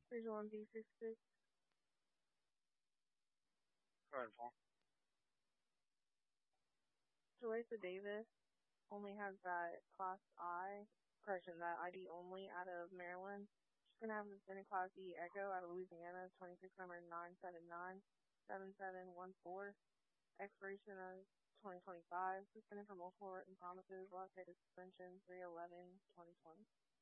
One B66. Go ahead, Paul. Joyce Davis only has that Class I, correction, that ID only out of Maryland. She's going to have this in Class E Echo out of Louisiana, 26 number 979-7714. Expiration of 2025. Suspended for multiple written promises. Last date of suspension 3/11/2020.